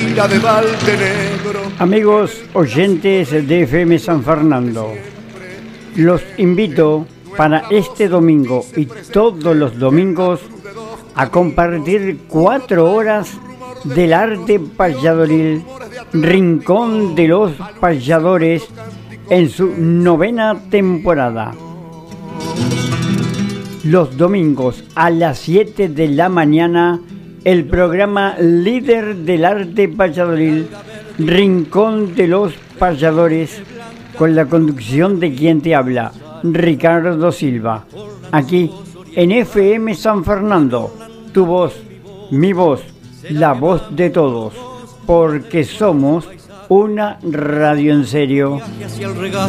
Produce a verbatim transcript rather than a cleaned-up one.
Pereira de Valdenegro. Amigos oyentes de F M San Fernando, los invito para este domingo y todos los domingos a compartir cuatro horas del arte payadoril, Rincón de los Payadores, en su novena temporada. Los domingos a las siete de la mañana, el programa líder del arte payadoril, Rincón de los Payadores, con la conducción de quien te habla, Ricardo Silva, aquí en F M San Fernando, tu voz, mi voz, la voz de todos, porque somos una radio en serio.